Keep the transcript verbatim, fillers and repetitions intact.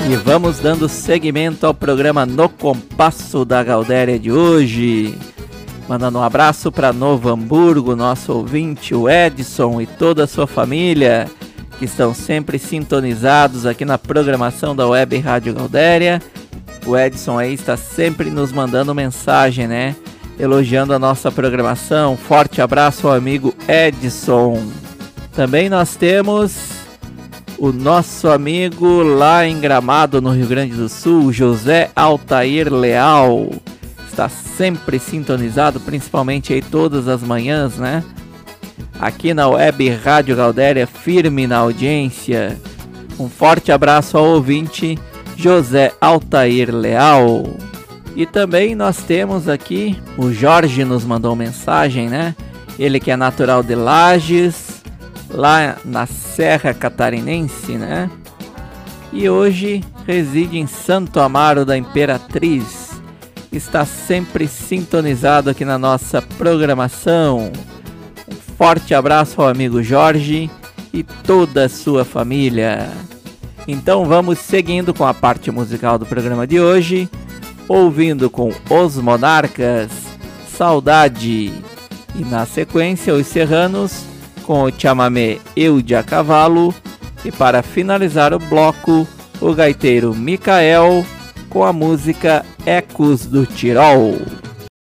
E vamos dando seguimento ao programa No Compasso da Gaudéria de hoje. Mandando um abraço para Novo Hamburgo, nosso ouvinte, o Edson e toda a sua família, que estão sempre sintonizados aqui na programação da Web Rádio Gaudéria. O Edson aí está sempre nos mandando mensagem, né? Elogiando a nossa programação. Forte abraço ao amigo Edson. Também nós temos o nosso amigo lá em Gramado, no Rio Grande do Sul, José Altair Leal. Está sempre sintonizado, principalmente aí todas as manhãs, né? Aqui na Web Rádio Gaudéria, firme na audiência. Um forte abraço ao ouvinte José Altair Leal. E também nós temos aqui, o Jorge nos mandou mensagem, né? Ele que é natural de Lages, lá na Serra Catarinense, né? E hoje reside em Santo Amaro da Imperatriz. Está sempre sintonizado aqui na nossa programação. Um forte abraço ao amigo Jorge e toda a sua família. Então vamos seguindo com a parte musical do programa de hoje, ouvindo com Os Monarcas, Saudade. E na sequência, Os Serranos, com o chamamé Eu de a Cavalo, e para finalizar o bloco, o gaiteiro Micael com a música Ecos do Tirol.